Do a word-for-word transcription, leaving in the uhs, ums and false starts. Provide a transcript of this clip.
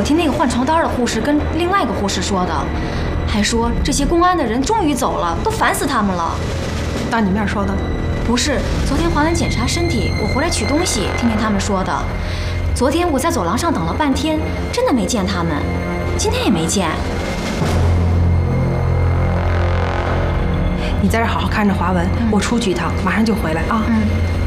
听那个换床单的护士跟另外一个护士说的，还说这些公安的人终于走了，都烦死他们了。 当你面说的？ 不是，昨天还完检查身体，我回来取东西，听见他们说的。昨天我在走廊上等了半天，真的没见他们，今天也没见。 你在这好好看着华文， 嗯、 我出去一趟，马上就回来啊。 嗯。